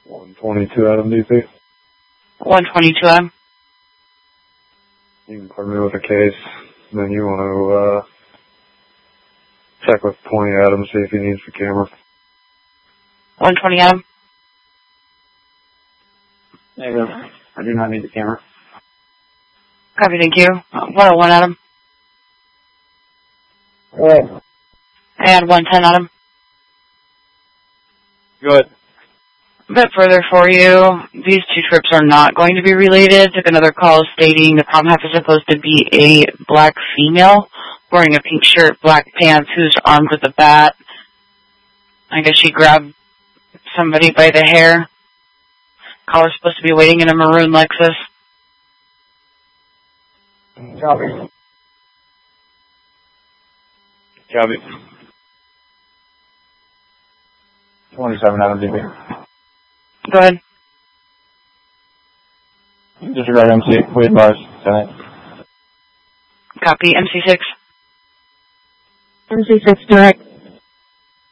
122 Adam DP. 122 Adam. You can clear me with a case. Then you want to check with 20 Adam, see if he needs the camera. 120 Adam. There you go. I do not need the camera. Copy, thank you. 101 Adam. Alright. And 110 Adam. Good. A bit further for you. These two trips are not going to be related. Took another call stating the problem half is supposed to be a black female wearing a pink shirt, black pants, who's armed with a bat. I guess she grabbed somebody by the hair. Caller's supposed to be waiting in a maroon Lexus. Copy. Copy. 27 Adam DP. Go ahead. Disregard MC. Wait, Mars. Senate. Copy. MC6. MC6 direct.